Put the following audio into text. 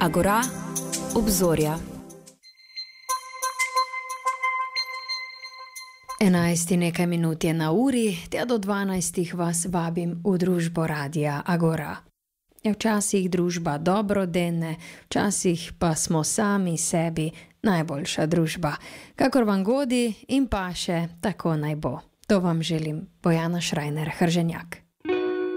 Agora, obzorja. 11 in nekaj minut je na uri, tja do 12 vas vabim v družbo Radia Agora. Je včasih družba dobro dene, včasih pa smo sami sebi najboljša družba. Kakor vam godi in paše, tako naj bo. To vam želim, Bojana Šrajner Hrženjak.